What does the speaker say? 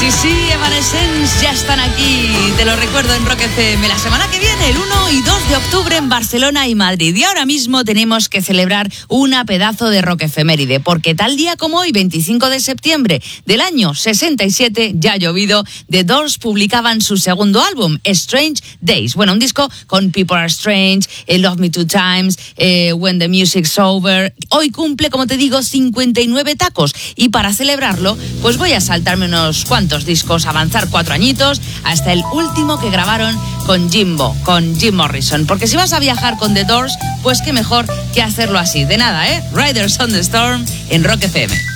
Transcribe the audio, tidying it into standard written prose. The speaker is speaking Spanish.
Sí, Evanescence ya están aquí. Te lo recuerdo en Rock FM. La semana que viene, el 1 y 2 de octubre en Barcelona y Madrid. Y ahora mismo tenemos que celebrar una pedazo de rock efeméride, porque tal día como hoy, 25 de septiembre del año 67, ya ha llovido, The Doors publicaban su segundo álbum, Strange Days. Bueno, un disco con People Are Strange, Love Me Two Times, When the Music's Over. Hoy cumple, como te digo, 59 tacos. Y para celebrarlo, pues voy a saltarme unos cuantos discos, avanzar 4 añitos, hasta el último que grabaron con Jim Morrison. Porque si vas a viajar con The Doors, pues qué mejor que hacerlo así. De nada, Riders on the Storm en Rock FM.